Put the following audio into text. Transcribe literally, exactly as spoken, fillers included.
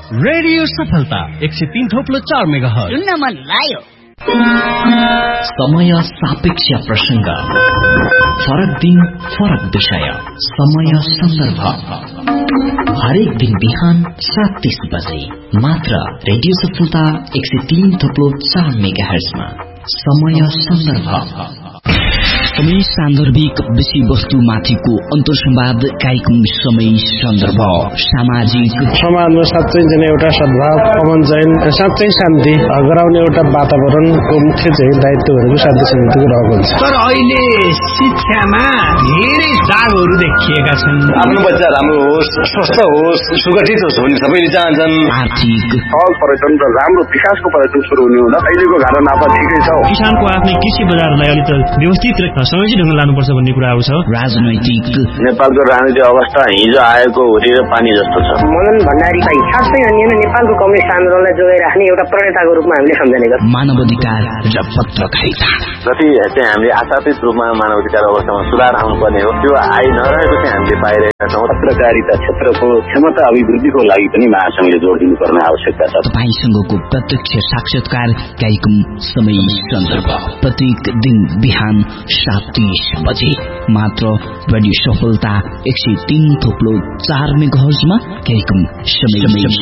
Radio सफलता एक सय तीन थोप्लो चार मेगाहर्ज सुन्न मन लाग्यो। समय सापेक्ष प्रसंग, फरक दिन फरक विषय, समय सन्दर्भ। हरेक दिन बिहान सात तीस बजे मात्र रेडियो सफलता एक सय तीन थोप्लो चार मेगाहर्जमा समय सन्दर्भ। समय सान्दर्भिक विषय वस्तु माथिको अन्तर्संवाद कार्यक्रम समय सन्दर्भ। सामाजिक समाजमा साँच्चै चाहिँ एउटा सद्भाव, अमन चयन, साँच्चै शान्ति गराउने एउटा वातावरणको मुख्य चाहिँ दायित्वहरूको शान्ति समितिको रहेको हुन्छ। तर अहिले शिक्षामा धेरै दागहरू देखिएका छन्। आफ्नो बच्चा राम्रो होस्, स्वस्थ होस्, सुगठित होस् भन्ने सबैले चाहन्छन्। आर्थिक सहज पर्यटन र राम्रो विकासको पर्यटन सुरु हुने हुँदा अहिलेको घाटा नाफा ठिकै छ। किसानको आफ्नै कृषि बजारलाई अलिक व्यवस्थित र समेटित ढङ्गले लानुपर्छ भन्ने कुराहरू छ। राजनैतिक नेपालको राजनीतिक अवस्था हिजो आएको हुरी र पानी जस्तो छ। मदन भण्डारी भाइ साँच्चै अनि नेपालको कम्युनिस्ट आन्दोलनलाई जोगाइराख्ने एउटा प्रणेताको रूपमा हामीले सम्झने गर्छौँ। मानवाधिकार र पत्रकारिता जति चाहिँ हामीले आशातीत रूपमा मानवाधिकार अवस्थामा सुधार आउनुपर्ने हो त्यो आइ नरहेको चाहिँ हामीले पाइरहेका छौँ। पत्रकारिता क्षेत्रको क्षमता अभिवृद्धिको लागि पनि महासंघले जोड दिनुपर्ने आवश्यकता छ। तपाईसँगको प्रत्यक्ष साक्षात्कार कार्यक्रम समय सन्दर्भ प्रत्येक दिन बिहान सात तीस बजे मात्र रेडियो सफलता एक सय तीन थोप्लो चार मेगाहर्जमा कार्यक्रम समय